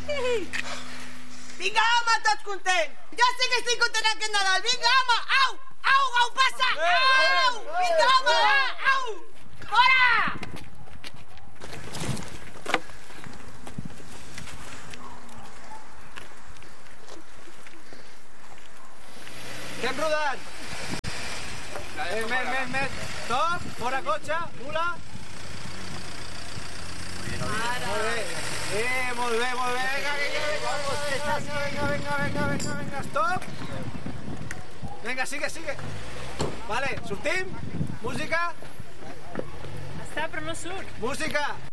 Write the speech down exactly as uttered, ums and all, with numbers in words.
Vinga, home, tots contents. Jo sí que estic content aquest Nadal. Vinga, home, au, au, au, passa, au. Vinga, home, au, fora. Que hem rodat? Més, més, més, més. Stop, fora cotxe, nula. Molt bé. Eh, molt bé, molt bé. Vinga, vinga, vinga, vinga, vinga, vinga, vinga, vinga, stop. Vinga, sigue, sigue. Vale, sortim. Música. Està, però no surt. Música.